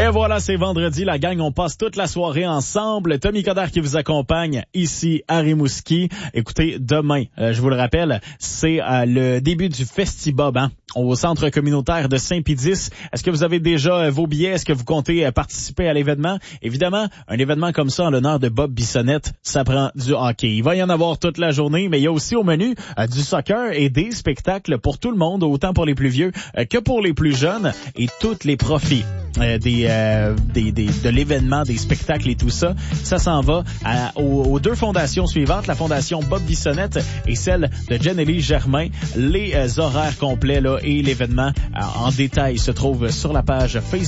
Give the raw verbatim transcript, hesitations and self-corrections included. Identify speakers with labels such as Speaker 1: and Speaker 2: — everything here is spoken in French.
Speaker 1: Et voilà, c'est vendredi. La gang, on passe toute la soirée ensemble. Tommy Coderre qui vous accompagne ici à Rimouski. Écoutez, demain, euh, je vous le rappelle, c'est euh, le début du Festibob, hein, au centre communautaire de Saint-Pédis. Est-ce que vous avez déjà euh, vos billets? Est-ce que vous comptez euh, participer à l'événement? Évidemment, un événement comme ça en l'honneur de Bob Bissonnette, ça prend du hockey. Il va y en avoir toute la journée, mais il y a aussi au menu euh, du soccer et des spectacles pour tout le monde, autant pour les plus vieux euh, que pour les plus jeunes, et tous les profits euh, des, euh, des, des de l'événement, des spectacles et tout ça, ça s'en va à, aux, aux deux fondations suivantes, la fondation Bob Bissonnette et celle de Jenny Germain. Les euh, horaires complets là et l'événement euh, en détail se trouvent sur la page Facebook